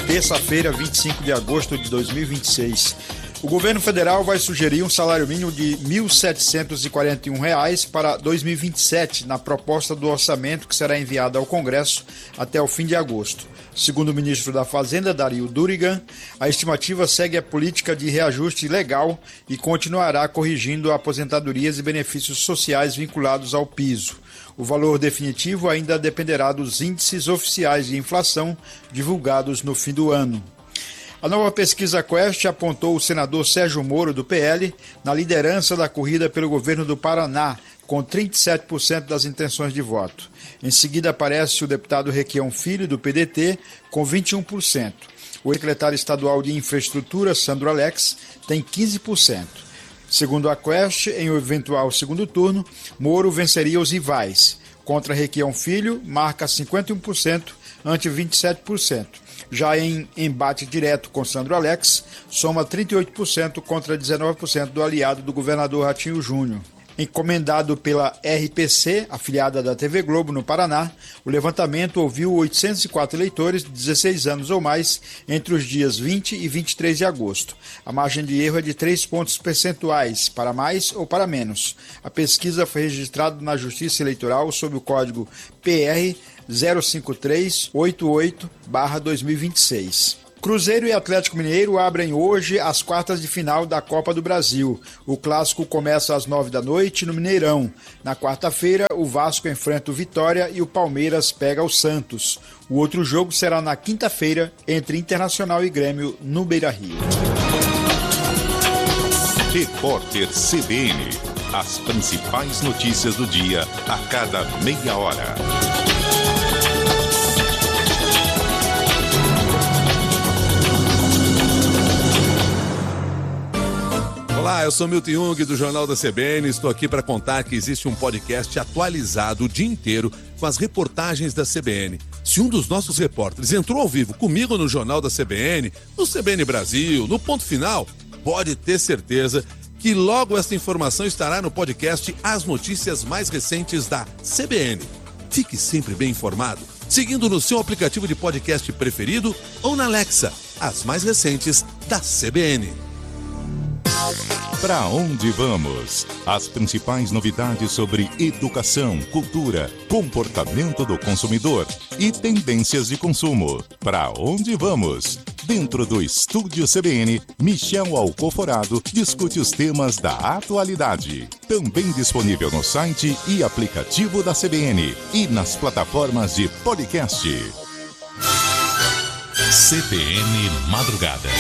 terça-feira, 25 de agosto de 2026. O governo federal vai sugerir um salário mínimo de R$ 1.741 para 2027 na proposta do orçamento que será enviada ao Congresso até o fim de agosto. Segundo o ministro da Fazenda, Dario Durigan, a estimativa segue a política de reajuste legal e continuará corrigindo aposentadorias e benefícios sociais vinculados ao piso. O valor definitivo ainda dependerá dos índices oficiais de inflação divulgados no fim do ano. A nova pesquisa Quest apontou o senador Sérgio Moro, do PL, na liderança da corrida pelo governo do Paraná, com 37% das intenções de voto. Em seguida aparece o deputado Requião Filho, do PDT, com 21%. O secretário estadual de Infraestrutura, Sandro Alex, tem 15%. Segundo a Quest, em um eventual segundo turno, Moro venceria os rivais. Contra Requião Filho, marca 51% ante 27%. Já em embate direto com Sandro Alex, soma 38% contra 19% do aliado do governador Ratinho Júnior. Encomendado pela RPC, afiliada da TV Globo no Paraná, o levantamento ouviu 804 eleitores de 16 anos ou mais entre os dias 20 e 23 de agosto. A margem de erro é de 3 pontos percentuais, para mais ou para menos. A pesquisa foi registrada na Justiça Eleitoral sob o código PR 05388/2026. Cruzeiro e Atlético Mineiro abrem hoje as quartas de final da Copa do Brasil. O clássico começa às 9h no Mineirão. Na quarta-feira, o Vasco enfrenta o Vitória e o Palmeiras pega o Santos. O outro jogo será na quinta-feira, entre Internacional e Grêmio, no Beira-Rio. Repórter CBN. As principais notícias do dia a cada meia hora. Olá, eu sou Milton Jung do Jornal da CBN. Estou aqui para contar que existe um podcast atualizado o dia inteiro com as reportagens da CBN. Se um dos nossos repórteres entrou ao vivo comigo no Jornal da CBN, no CBN Brasil, no Ponto Final, pode ter certeza que logo esta informação estará no podcast As Notícias Mais Recentes da CBN. Fique sempre bem informado, seguindo no seu aplicativo de podcast preferido ou na Alexa, as mais recentes da CBN. Para onde vamos? As principais novidades sobre educação, cultura, comportamento do consumidor e tendências de consumo. Para onde vamos? Dentro do Estúdio CBN, Michel Alcoforado discute os temas da atualidade. Também disponível no site e aplicativo da CBN e nas plataformas de podcast. CBN Madrugada.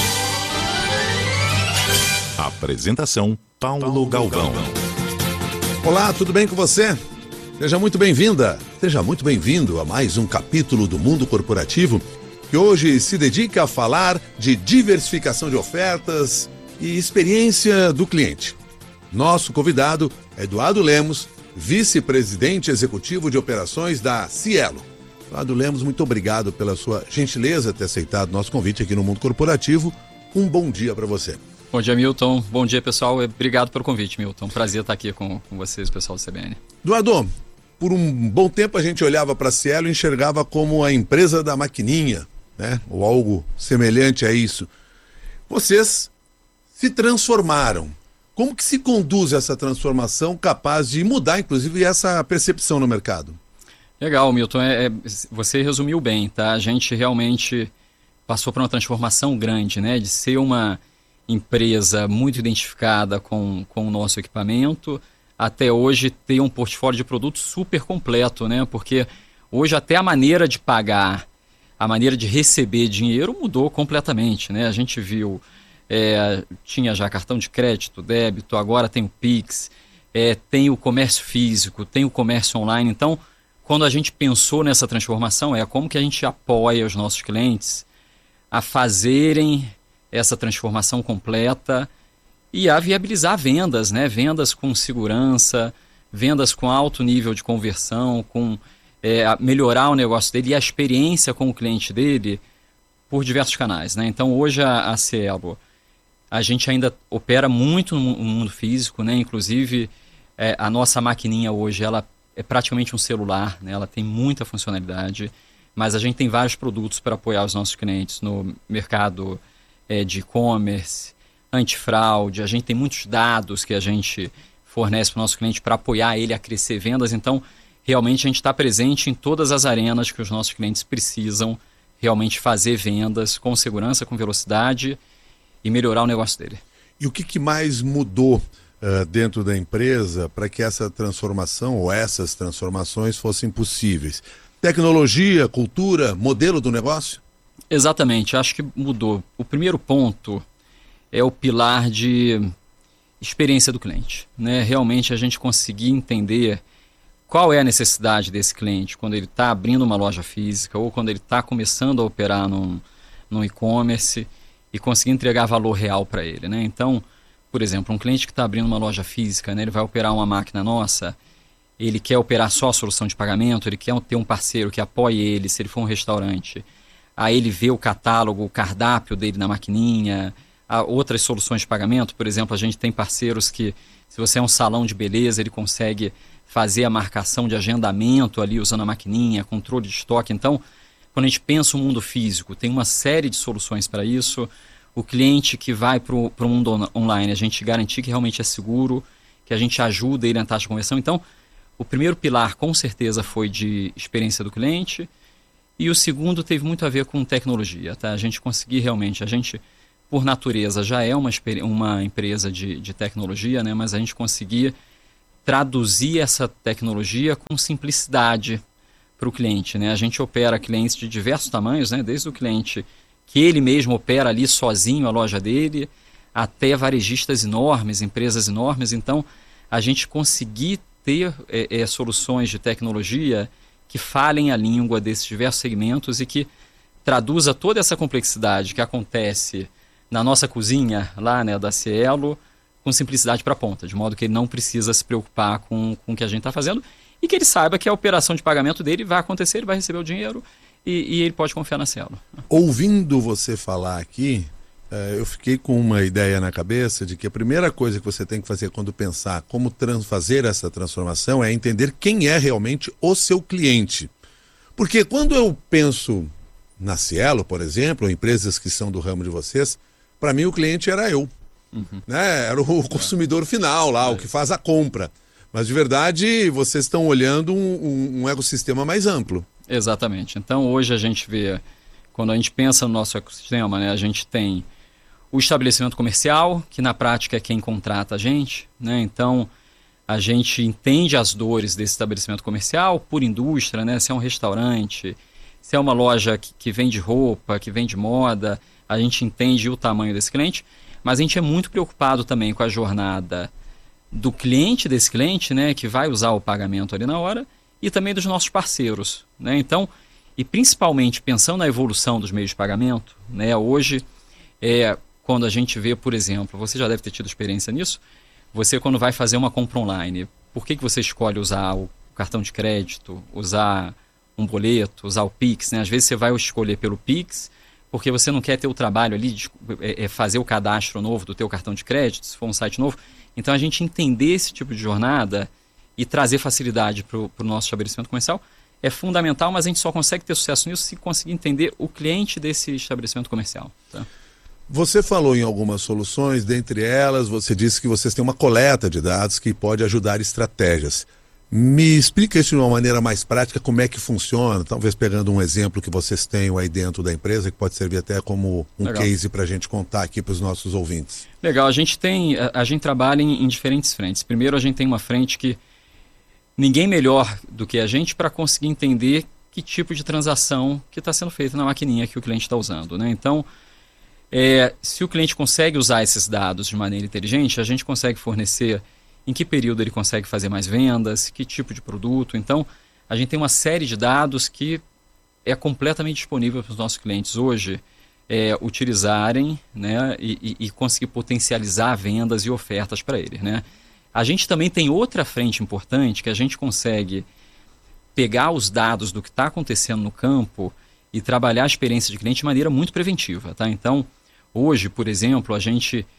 Apresentação, Paulo Galvão. Olá, tudo bem com você? Seja muito bem-vinda, seja muito bem-vindo a mais um capítulo do Mundo Corporativo, que hoje se dedica a falar de diversificação de ofertas e experiência do cliente. Nosso convidado é Eduardo Lemos, vice-presidente executivo de operações da Cielo. Eduardo Lemos, muito obrigado pela sua gentileza ter aceitado nosso convite aqui no Mundo Corporativo. Um bom dia para você. Bom dia, Milton. Bom dia, pessoal. Obrigado pelo convite, Milton. Prazer estar aqui com vocês, pessoal do CBN. Eduardo, por um bom tempo a gente olhava para a Cielo e enxergava como a empresa da maquininha, né? Ou algo semelhante a isso. Vocês se transformaram. Como que se conduz essa transformação capaz de mudar, inclusive, essa percepção no mercado? Legal, Milton. Você resumiu bem, tá? A gente realmente passou por uma transformação grande, né? De ser uma empresa muito identificada com o nosso equipamento, até hoje ter um portfólio de produtos super completo, né? Porque hoje até a maneira de pagar, a maneira de receber dinheiro mudou completamente, né? A gente viu, tinha já cartão de crédito, débito, agora tem o Pix, tem o comércio físico, tem o comércio online. Então, quando a gente pensou nessa transformação, como que a gente apoia os nossos clientes a fazerem essa transformação completa e a viabilizar vendas, né? Vendas com segurança, vendas com alto nível de conversão, com melhorar o negócio dele e a experiência com o cliente dele por diversos canais, né? Então hoje a Cielo, a gente ainda opera muito no mundo físico, né? Inclusive a nossa maquininha hoje ela é praticamente um celular, né? Ela tem muita funcionalidade, mas a gente tem vários produtos para apoiar os nossos clientes no mercado de e-commerce, antifraude. A gente tem muitos dados que a gente fornece para o nosso cliente para apoiar ele a crescer vendas. Então, realmente a gente está presente em todas as arenas que os nossos clientes precisam realmente fazer vendas com segurança, com velocidade e melhorar o negócio dele. E o que mais mudou dentro da empresa para que essa transformação ou essas transformações fossem possíveis? Tecnologia, cultura, modelo do negócio? Exatamente, acho que mudou. O primeiro ponto é o pilar de experiência do cliente, né? Realmente a gente conseguir entender qual é a necessidade desse cliente quando ele está abrindo uma loja física ou quando ele está começando a operar num e-commerce e conseguir entregar valor real para ele, né? Então, por exemplo, um cliente que está abrindo uma loja física, né, ele vai operar uma máquina nossa, ele quer operar só a solução de pagamento, ele quer ter um parceiro que apoie ele, se ele for um restaurante, aí ele vê o catálogo, o cardápio dele na maquininha, outras soluções de pagamento. Por exemplo, a gente tem parceiros que, se você é um salão de beleza, ele consegue fazer a marcação de agendamento ali usando a maquininha, controle de estoque. Então, quando a gente pensa o mundo físico, tem uma série de soluções para isso. O cliente que vai para o mundo online, a gente garantir que realmente é seguro, que a gente ajuda ele na taxa de conversão. Então, o primeiro pilar, com certeza, foi de experiência do cliente. E o segundo teve muito a ver com tecnologia, tá? A gente conseguir realmente, a gente, por natureza, já é uma empresa de tecnologia, né? Mas a gente conseguir traduzir essa tecnologia com simplicidade para o cliente, né? A gente opera clientes de diversos tamanhos, né? Desde o cliente que ele mesmo opera ali sozinho a loja dele, até varejistas enormes, empresas enormes. Então, a gente conseguir ter soluções de tecnologia que falem a língua desses diversos segmentos e que traduza toda essa complexidade que acontece na nossa cozinha lá, né, da Cielo, com simplicidade para a ponta, de modo que ele não precisa se preocupar com o que a gente está fazendo e que ele saiba que a operação de pagamento dele vai acontecer, ele vai receber o dinheiro e ele pode confiar na Cielo. Ouvindo você falar aqui, eu fiquei com uma ideia na cabeça de que a primeira coisa que você tem que fazer quando pensar como fazer essa transformação é entender quem é realmente o seu cliente. Porque quando eu penso na Cielo, por exemplo, ou empresas que são do ramo de vocês, para mim o cliente era eu. Né? Era o consumidor final lá, o que faz a compra. Mas de verdade vocês estão olhando um ecossistema mais amplo. Exatamente. Então hoje a gente vê, quando a gente pensa no nosso ecossistema, né, a gente tem o estabelecimento comercial, que na prática é quem contrata a gente, né? Então a gente entende as dores desse estabelecimento comercial por indústria, né? Se é um restaurante, se é uma loja que vende roupa, que vende moda, a gente entende o tamanho desse cliente, mas a gente é muito preocupado também com a jornada do cliente desse cliente, né, que vai usar o pagamento ali na hora, e também dos nossos parceiros, né? Então, e principalmente pensando na evolução dos meios de pagamento, né, hoje, quando a gente vê, por exemplo, você já deve ter tido experiência nisso, você quando vai fazer uma compra online, por que você escolhe usar o cartão de crédito, usar um boleto, usar o Pix, né? Às vezes você vai escolher pelo Pix, porque você não quer ter o trabalho ali de fazer o cadastro novo do teu cartão de crédito, se for um site novo. Então, a gente entender esse tipo de jornada e trazer facilidade para o nosso estabelecimento comercial é fundamental, mas a gente só consegue ter sucesso nisso se conseguir entender o cliente desse estabelecimento comercial. Tá? Você falou em algumas soluções, dentre elas você disse que vocês têm uma coleta de dados que pode ajudar estratégias. Me explica isso de uma maneira mais prática, como é que funciona, talvez pegando um exemplo que vocês tenham aí dentro da empresa, que pode servir até como um Legal. case para a gente contar aqui para os nossos ouvintes. Legal, a gente trabalha em diferentes frentes. Primeiro, a gente tem uma frente que ninguém melhor do que a gente para conseguir entender que tipo de transação que está sendo feita na maquininha que o cliente está usando, né? Então, se o cliente consegue usar esses dados de maneira inteligente, a gente consegue fornecer em que período ele consegue fazer mais vendas, que tipo de produto. Então, a gente tem uma série de dados que é completamente disponível para os nossos clientes hoje utilizarem, né, e conseguir potencializar vendas e ofertas para eles, né? A gente também tem outra frente importante que a gente consegue pegar os dados do que está acontecendo no campo e trabalhar a experiência de cliente de maneira muito preventiva, tá? Então, hoje, por exemplo,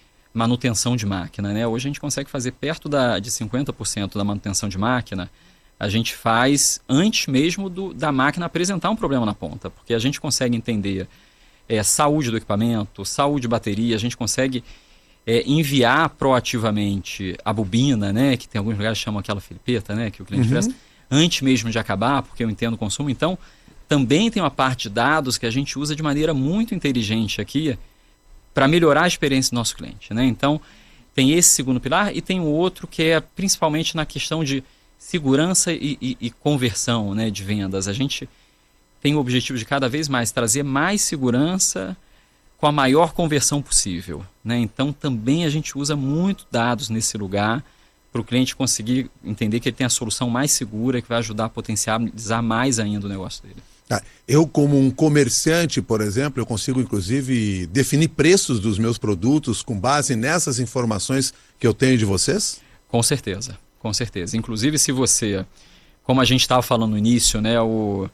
manutenção de máquina, né? Hoje a gente consegue fazer perto de 50% da manutenção de máquina a gente faz antes mesmo da máquina apresentar um problema na ponta, porque a gente consegue entender saúde do equipamento, saúde de bateria, a gente consegue enviar proativamente a bobina, né, que tem alguns lugares que chamam aquela filipeta, né, que o cliente presta, antes mesmo de acabar, porque eu entendo o consumo. Então, também tem uma parte de dados que a gente usa de maneira muito inteligente aqui para melhorar a experiência do nosso cliente, né? Então, tem esse segundo pilar e tem o outro que é principalmente na questão de segurança e conversão, né, de vendas. A gente tem o objetivo de cada vez mais trazer mais segurança com a maior conversão possível, né? Então, também a gente usa muito dados nesse lugar para o cliente conseguir entender que ele tem a solução mais segura, que vai ajudar a potencializar mais ainda o negócio dele. Eu, como um comerciante, por exemplo, eu consigo, inclusive, definir preços dos meus produtos com base nessas informações que eu tenho de vocês? Com certeza, com certeza. Inclusive, se você, como a gente estava falando no início, né, o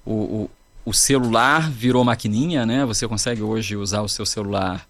celular virou maquininha, né? Você consegue hoje usar o seu celular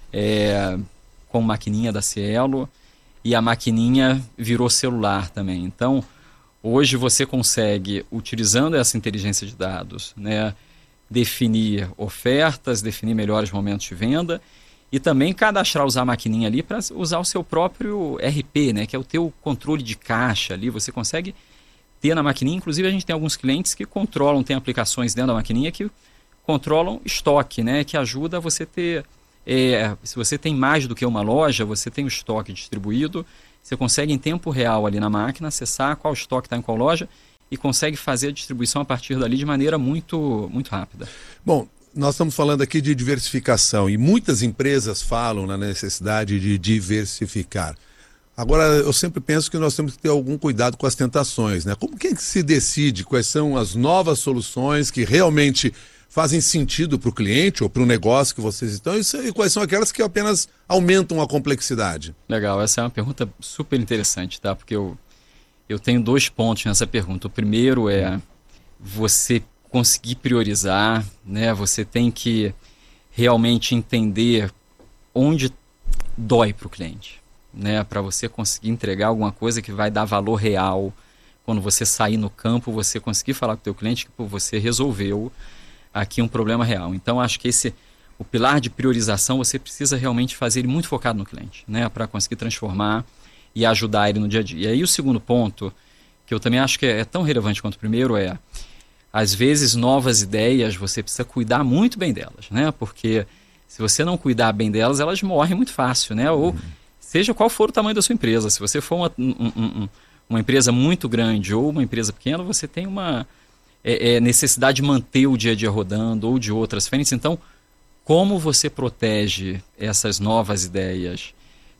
com maquininha da Cielo e a maquininha virou celular também. Então, hoje você consegue, utilizando essa inteligência de dados, né, definir ofertas, definir melhores momentos de venda e também cadastrar, usar a maquininha ali para usar o seu próprio RP, né, que é o teu controle de caixa ali. Você consegue ter na maquininha. Inclusive, a gente tem alguns clientes que controlam, tem aplicações dentro da maquininha que controlam estoque, né, que ajuda você ter... se você tem mais do que uma loja, você tem o estoque distribuído, você consegue em tempo real ali na máquina acessar qual estoque está em qual loja e consegue fazer a distribuição a partir dali de maneira muito, muito rápida. Bom, nós estamos falando aqui de diversificação e muitas empresas falam na necessidade de diversificar. Agora, eu sempre penso que nós temos que ter algum cuidado com as tentações, né? Como que se decide quais são as novas soluções que realmente fazem sentido para o cliente ou para o negócio que vocês estão e quais são aquelas que apenas aumentam a complexidade? Legal, essa é uma pergunta super interessante, tá? Porque eu tenho 2 pontos nessa pergunta. O primeiro é você conseguir priorizar, né? Você tem que realmente entender onde dói para o cliente, né? Para você conseguir entregar alguma coisa que vai dar valor real. Quando você sair no campo, você conseguir falar com o teu cliente que você resolveu aqui um problema real. Então, acho que o pilar de priorização, você precisa realmente fazer ele muito focado no cliente, né? Para conseguir transformar e ajudar ele no dia a dia. E aí o segundo ponto, que eu também acho que é tão relevante quanto o primeiro, às vezes, novas ideias, você precisa cuidar muito bem delas, né? Porque se você não cuidar bem delas, elas morrem muito fácil, né? Ou seja qual for o tamanho da sua empresa. Se você for uma empresa muito grande ou uma empresa pequena, você tem uma necessidade de manter o dia a dia rodando ou de outras frentes. Então, como você protege essas novas ideias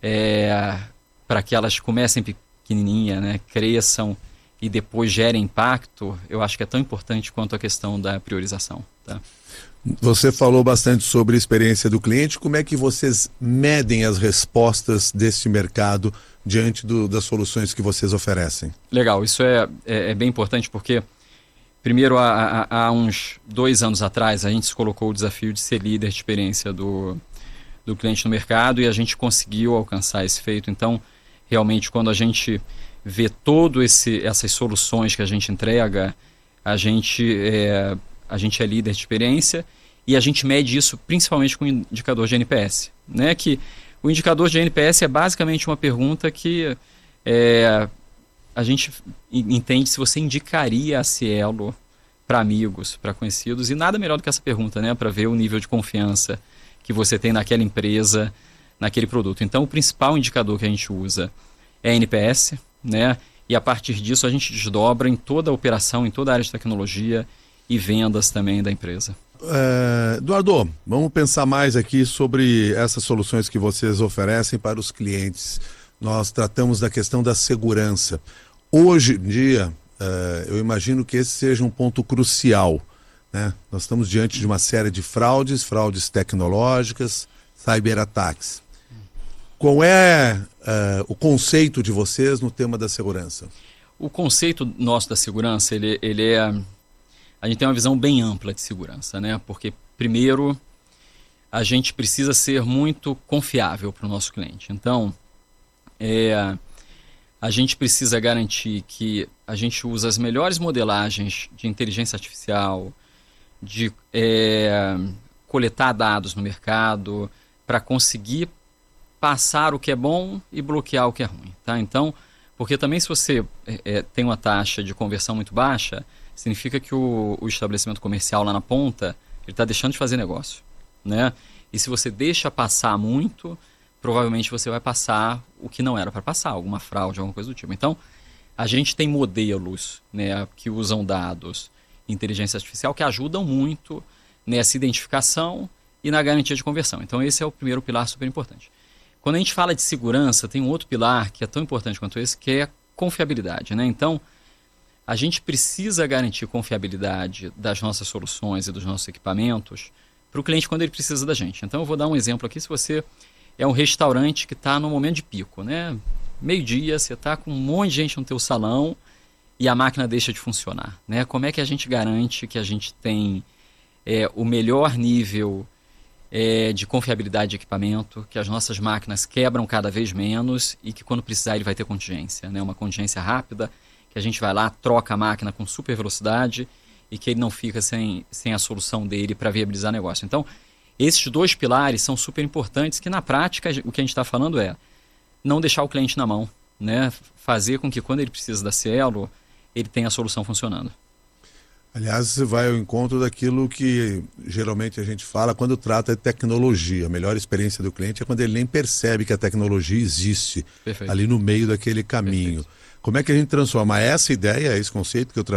para que elas comecem pequenininha, né, cresçam e depois gerem impacto, eu acho que é tão importante quanto a questão da priorização. Tá? Você falou bastante sobre a experiência do cliente. Como é que vocês medem as respostas desse mercado diante das soluções que vocês oferecem? Legal, isso é bem importante porque, primeiro, há uns 2 anos atrás, a gente se colocou o desafio de ser líder de experiência do cliente no mercado e a gente conseguiu alcançar esse feito. Então, realmente, quando a gente vê todas essas soluções que a gente entrega, a gente é líder de experiência e a gente mede isso principalmente com o indicador de NPS, né? Que o indicador de NPS é basicamente uma pergunta que a gente entende se você indicaria a Cielo para amigos, para conhecidos, e nada melhor do que essa pergunta, né? Para ver o nível de confiança que você tem naquela empresa, naquele produto. Então, o principal indicador que a gente usa é NPS, né? E a partir disso a gente desdobra em toda a operação, em toda a área de tecnologia e vendas também da empresa. Eduardo, vamos pensar mais aqui sobre essas soluções que vocês oferecem para os clientes. Nós tratamos da questão da segurança. Hoje em dia, eu imagino que esse seja um ponto crucial, né? Nós estamos diante de uma série de fraudes tecnológicas, cyberataques. Qual é o conceito de vocês no tema da segurança? O conceito nosso da segurança, a gente tem uma visão bem ampla de segurança, né? Porque, primeiro, a gente precisa ser muito confiável para o nosso cliente. Então, a gente precisa garantir que a gente usa as melhores modelagens de inteligência artificial, de coletar dados no mercado, para conseguir passar o que é bom e bloquear o que é ruim. Tá? Então, porque também se você tem uma taxa de conversão muito baixa, significa que o estabelecimento comercial lá na ponta, ele está deixando de fazer negócio. Né? E se você deixa passar muito, provavelmente você vai passar o que não era para passar, alguma fraude, alguma coisa do tipo. Então, a gente tem modelos, né, que usam dados, inteligência artificial, que ajudam muito nessa identificação e na garantia de conversão. Então, esse é o primeiro pilar super importante. Quando a gente fala de segurança, tem um outro pilar que é tão importante quanto esse, que é confiabilidade. Né? Então, a gente precisa garantir confiabilidade das nossas soluções e dos nossos equipamentos para o cliente quando ele precisa da gente. Então, eu vou dar um exemplo aqui. Se você é um restaurante que está no momento de pico, né? Meio-dia, você está com um monte de gente no teu salão e a máquina deixa de funcionar. Né? Como é que a gente garante que a gente tem o melhor nível de confiabilidade de equipamento, que as nossas máquinas quebram cada vez menos e que quando precisar ele vai ter contingência, né? Uma contingência rápida, que a gente vai lá, troca a máquina com super velocidade e que ele não fica sem a solução dele para viabilizar negócio. Então, esses dois pilares são super importantes, que na prática o que a gente está falando é não deixar o cliente na mão, né? Fazer com que quando ele precisa da Cielo, ele tenha a solução funcionando. Aliás, você vai ao encontro daquilo que geralmente a gente fala quando trata de tecnologia. A melhor experiência do cliente é quando ele nem percebe que a tecnologia existe. Perfeito. Ali no meio daquele caminho. Perfeito. Como é que a gente transforma essa ideia, esse conceito que eu